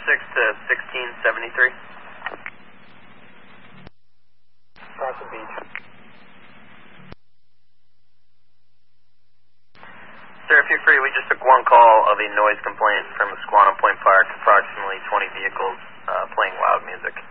to 1673. Carson Beach. Sir, if you're free, we just took one call of a noise complaint from Squantum Point Park, approximately 20 vehicles playing loud music.